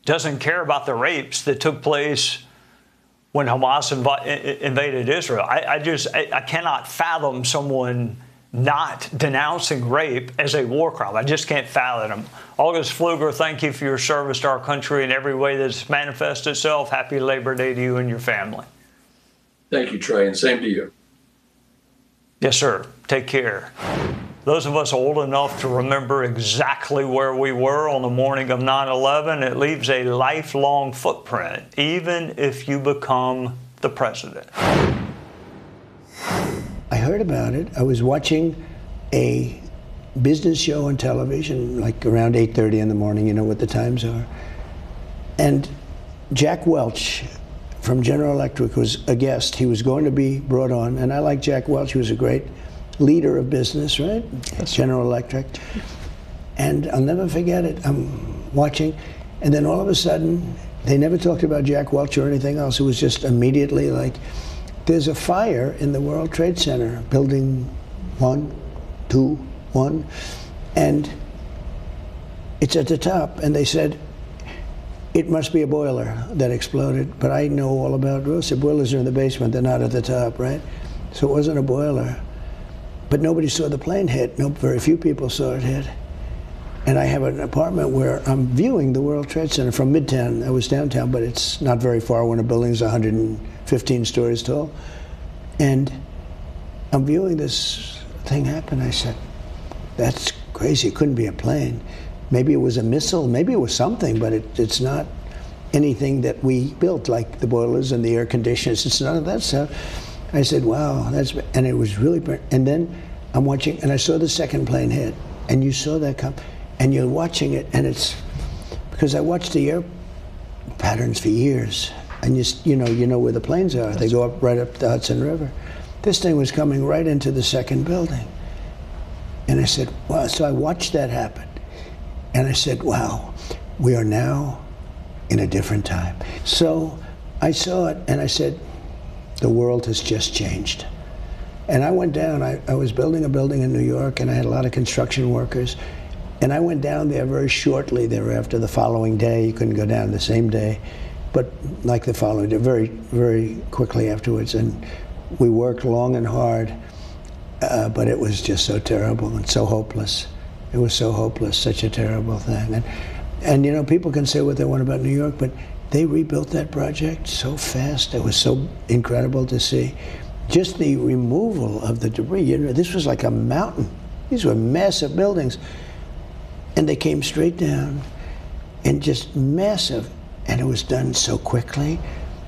doesn't care about the rapes that took place when Hamas invaded Israel. I cannot fathom someone not denouncing rape as a war crime. I just can't fathom them. August Pfluger, thank you for your service to our country in every way that's manifested itself. Happy Labor Day to you and your family. Thank you, Trey, and same to you. Yes, sir. Take care. Those of us old enough to remember exactly where we were on the morning of 9/11, it leaves a lifelong footprint, even if you become the president. I heard about it. I was watching a business show on television, like around 8:30 in the morning, you know what the times are. And Jack Welch from General Electric was a guest. He was going to be brought on, and I like Jack Welch. He was a great leader of business, right? That's General Electric. And I'll never forget it. I'm watching, and then all of a sudden, they never talked about Jack Welch or anything else. It was just immediately like, there's a fire in the World Trade Center, building 1, 2, 1, and it's at the top. And they said, it must be a boiler that exploded, but I know all about those. The boilers are in the basement, they're not at the top, right? So it wasn't a boiler. But nobody saw the plane hit. No, very few people saw it hit. And I have an apartment where I'm viewing the World Trade Center from Midtown. I was downtown, but it's not very far when a building's 115 stories tall. And I'm viewing this thing happen. I said, that's crazy. It couldn't be a plane. Maybe it was a missile. Maybe it was something, but it's not anything that we built, like the boilers and the air conditioners. It's none of that stuff. I said, wow, and it was really, and then I'm watching, and I saw the second plane hit, and you saw that come, and you're watching it, and it's, because I watched the air patterns for years, and you know where the planes are. They go up right up the Hudson River. This thing was coming right into the second building. And I said, wow, so I watched that happen. And I said, wow, we are now in a different time. So I saw it, and I said, the world has just changed. And I went down, I was building a building in New York, and I had a lot of construction workers. And I went down there very shortly thereafter, the following day. You couldn't go down the same day, but like the following day, very, very quickly afterwards. And we worked long and hard, but it was just so terrible and so hopeless. It was so hopeless, such a terrible thing. And you know, people can say what they want about New York, but they rebuilt that project so fast. It was so incredible to see. Just the removal of the debris. You know, this was like a mountain. These were massive buildings. And they came straight down and just massive. And it was done so quickly.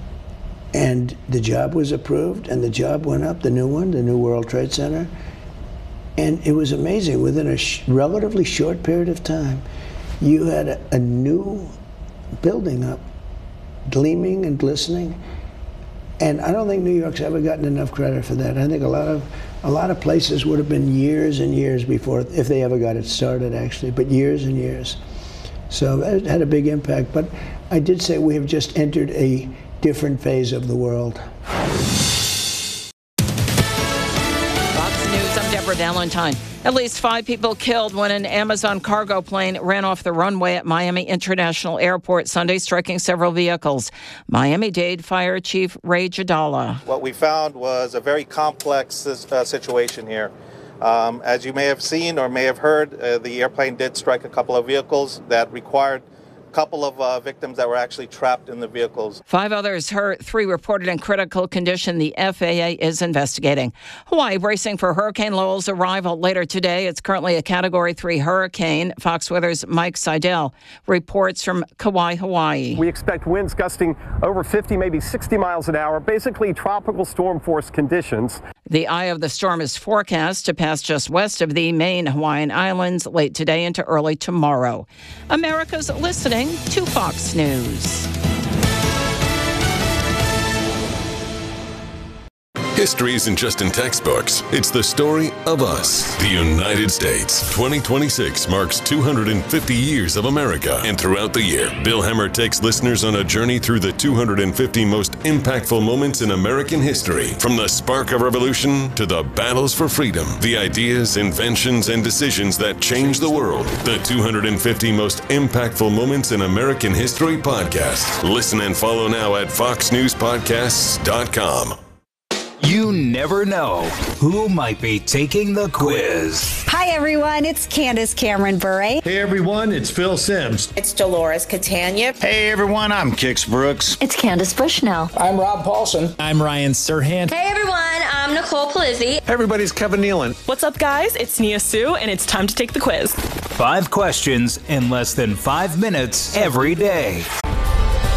And the job was approved, and the job went up, the new one, the new World Trade Center. And it was amazing. Within a relatively short period of time, you had a new building up, gleaming and glistening. And I don't think New York's ever gotten enough credit for that. I think a lot of places would have been years and years before, if they ever got it started, actually, but years and years. So it had a big impact. But I did say we have just entered a different phase of the world. Valentine. At least 5 people killed when an Amazon cargo plane ran off the runway at Miami International Airport Sunday, striking several vehicles. Miami-Dade Fire Chief Ray Jadala. What we found was a very complex situation here. As you may have seen or may have heard, the airplane did strike a couple of vehicles that required couple of victims that were actually trapped in the vehicles. 5 others hurt, 3 reported in critical condition. The FAA is investigating. Hawaii bracing for Hurricane Lowell's arrival later today. It's currently a Category 3 hurricane. Fox Weather's Mike Seidel reports from Kauai, Hawaii. We expect winds gusting over 50, maybe 60 miles an hour, basically tropical storm force conditions. The eye of the storm is forecast to pass just west of the main Hawaiian Islands late today into early tomorrow. America's listening to Fox News. History isn't just in textbooks. It's the story of us, the United States. 2026 marks 250 years of America. And throughout the year, Bill Hemmer takes listeners on a journey through the 250 most impactful moments in American history. From the spark of revolution to the battles for freedom, the ideas, inventions, and decisions that changed the world. The 250 most impactful moments in American history podcast. Listen and follow now at foxnewspodcasts.com. You never know who might be taking the quiz. Hi, everyone. It's Candace Cameron Bure. Hey, everyone. It's Phil Simms. It's Dolores Catania. Hey, everyone. I'm Kix Brooks. It's Candace Bushnell. I'm Rob Paulson. I'm Ryan Serhant. Hey, everyone. I'm Nicole Palizzi. Hey, everybody. It's Kevin Nealon. What's up, guys? It's Nia Sue, and it's time to take the quiz. 5 questions in less than 5 minutes every day.